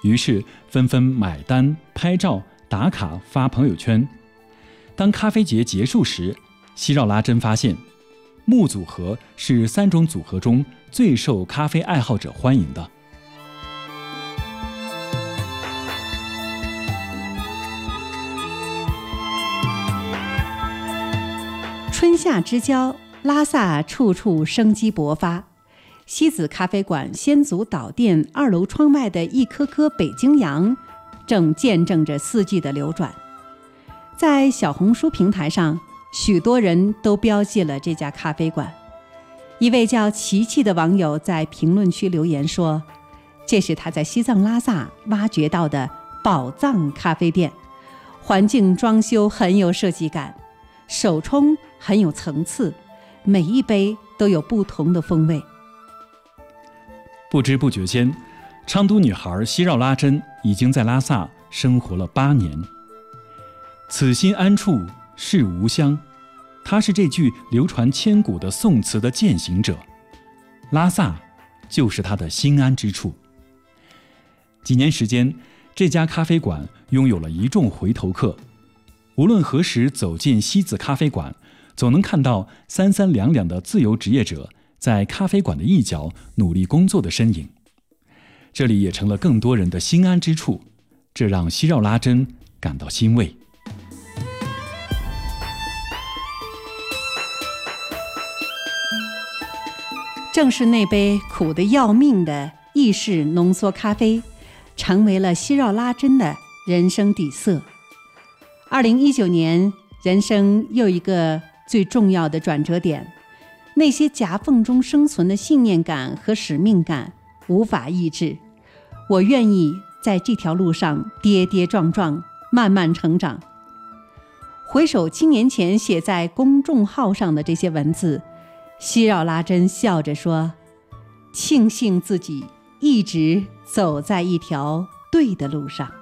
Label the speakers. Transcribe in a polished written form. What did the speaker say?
Speaker 1: 于是纷纷买单、拍照、打卡、发朋友圈。当咖啡节结束时，西绕拉珍发现，木组合是3种组合中最受咖啡爱好者欢迎的。
Speaker 2: 春夏之交，拉萨处处生机勃发。西子咖啡馆先祖岛店2楼窗外的一颗颗北京洋，正见证着四季的流转。在小红书平台上，许多人都标记了这家咖啡馆。一位叫琪琪的网友在评论区留言说，这是他在西藏拉萨挖掘到的宝藏咖啡店，环境装修很有设计感，手冲很有层次，每一杯都有不同的风味。
Speaker 1: 不知不觉间，昌都女孩西绕拉珍已经在拉萨生活了8年。此心安处是吾乡，她是这句流传千古的宋词的践行者，拉萨就是她的心安之处。几年时间，这家咖啡馆拥有了一众回头客，无论何时走进西子咖啡馆，总能看到三三两两的自由职业者在咖啡馆的一角努力工作的身影。这里也成了更多人的心安之处，这让西绕拉珍感到欣慰。
Speaker 2: 正是那杯苦得要命的意式浓缩咖啡，成为了西绕拉珍的人生底色。2019年，人生又一个最重要的转折点，那些夹缝中生存的信念感和使命感无法抑制。我愿意在这条路上跌跌撞撞，慢慢成长。回首7年前写在公众号上的这些文字，西绕拉珍笑着说，庆幸自己一直走在一条对的路上。